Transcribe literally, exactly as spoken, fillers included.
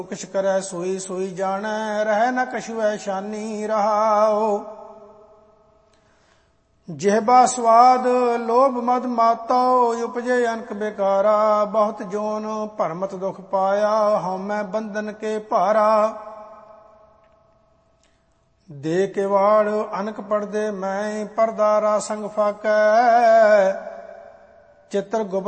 किछ करै सोई सोई जानै, रहै न कछु ऐशानी रहाओ। जिह्वा स्वाद लोभ मद मातो, उपजे अनक बेकारा। बहुत जोन भरमत दुख पाया, हउमੈ बंधन के भारा। दे केवाड़ अनक पड़दे मैं, परदारा संग फाकै। चित्र